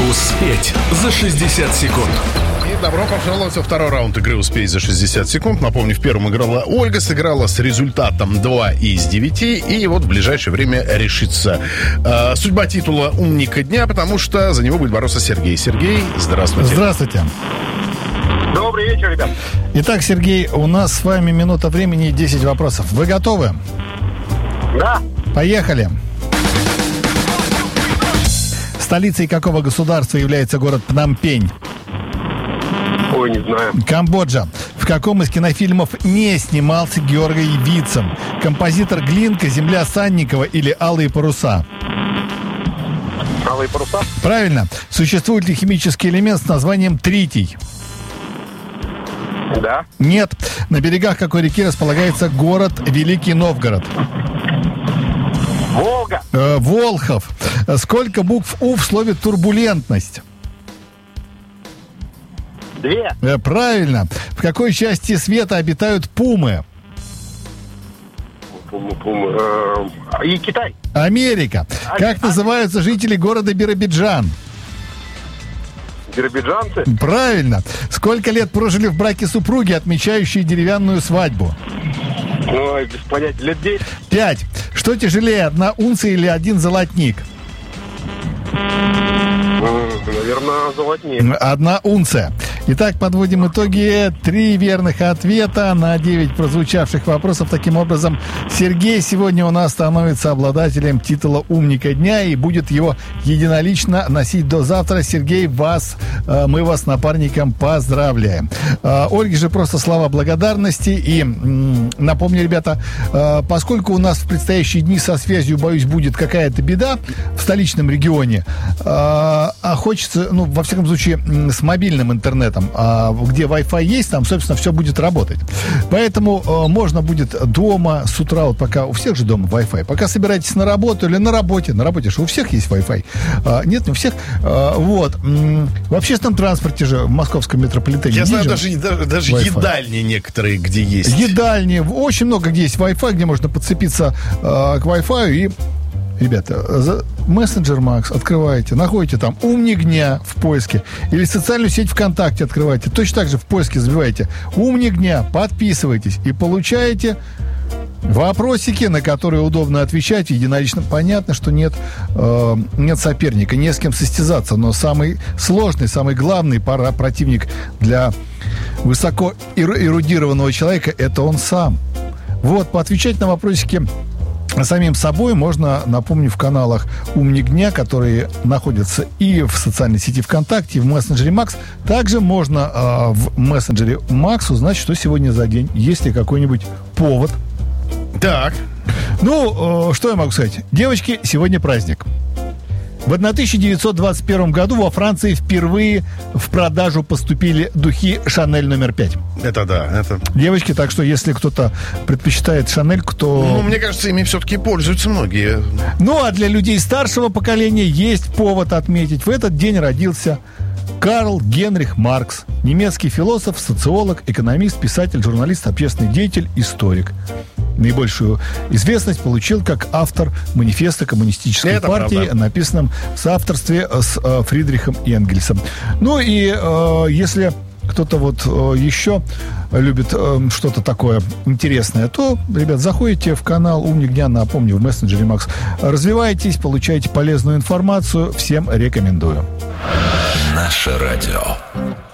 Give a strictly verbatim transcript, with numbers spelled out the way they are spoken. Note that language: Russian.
Успеть за шестьдесят секунд. И добро пожаловать во второй раунд игры «Успеть за шестьдесят секунд». Напомню, в первом играла Ольга, сыграла с результатом два из девяти. И вот в ближайшее время решится э, судьба титула «Умника дня», потому что за него будет бороться Сергей. Сергей, здравствуйте. Здравствуйте. Добрый вечер, ребят. Итак, Сергей, у нас с вами минута времени и десять вопросов. Вы готовы? Да. Поехали. Столицей какого государства является город Пномпень? Ой, не знаю. Камбоджа. В каком из кинофильмов не снимался Георгий Вицин? Композитор Глинка, Земля Санникова или Алые паруса? Алые паруса? Правильно. Существует ли химический элемент с названием тритий? Да. Нет. На берегах какой реки располагается город Великий Новгород? Волга. Э, Волхов. Сколько букв У в слове турбулентность? Две. Э, правильно. В какой части света обитают пумы? Пумы, пумы. Э, и Китай. Америка. А- Как а- называются жители города Биробиджан? Биробиджанцы. Правильно. Сколько лет прожили в браке супруги, отмечающие деревянную свадьбу? Ой, без понятия. Лет десять. Пять. Что тяжелее, одна унция или один золотник? Наверное, золотник. Одна унция. Итак, подводим итоги. Три верных ответа на девять прозвучавших вопросов. Таким образом, Сергей сегодня у нас становится обладателем титула «Умника дня» и будет его единолично носить до завтра. Сергей, вас, э, мы вас напарником поздравляем. Э, Ольге же просто слова благодарности. И м, напомню, ребята, э, поскольку у нас в предстоящие дни со связью, боюсь, будет какая-то беда в столичном регионе, э, а хочется, ну, во всяком случае, с мобильным интернетом, а, где Wi-Fi есть, там, собственно, все будет работать. Поэтому э, можно будет дома с утра, вот пока у всех же дома Wi-Fi, пока собираетесь на работу или на работе, на работе же у всех есть Wi-Fi. А, нет, не у всех. А, вот. М- в общественном транспорте же, в московском метрополитене. Я знаю же даже, даже, даже едальни некоторые, где есть. Едальни. Очень много где есть Wi-Fi, где можно подцепиться э, к Wi-Fi и... Ребята, за мессенджер Макс открываете, находите там «Умник дня» в поиске или социальную сеть ВКонтакте открываете, точно так же в поиске забиваете «Умник дня», подписывайтесь и получаете вопросики, на которые удобно отвечать единолично. Понятно, что нет, э, нет соперника, не с кем состязаться, но самый сложный, самый главный пара противник для высоко эрудированного человека — это он сам. Вот, поотвечать на вопросики самим собой можно, напомню, в каналах «Умник дня», которые находятся и в социальной сети ВКонтакте, и в мессенджере Макс. Также можно э, в мессенджере Макс узнать, что сегодня за день, есть ли какой-нибудь повод. Так. Ну, э, что я могу сказать? Девочки, сегодня праздник. В тысяча девятьсот двадцать первом году во Франции впервые в продажу поступили духи «Шанель номер пять». Это да, это... Девочки, так что если кто-то предпочитает «Шанель», кто... Ну, мне кажется, ими все-таки пользуются многие. Ну, а для людей старшего поколения есть повод отметить. В этот день родился Карл Генрих Маркс, немецкий философ, социолог, экономист, писатель, журналист, общественный деятель, историк. Наибольшую известность получил как автор манифеста коммунистической Это партии, правда. написанном в соавторстве с э, Фридрихом Энгельсом. Ну и э, если кто-то вот э, еще любит э, что-то такое интересное, то, ребят, заходите в канал «Умник дня», напомню, в мессенджере Макс. Развивайтесь, получайте полезную информацию. Всем рекомендую. Наше радио.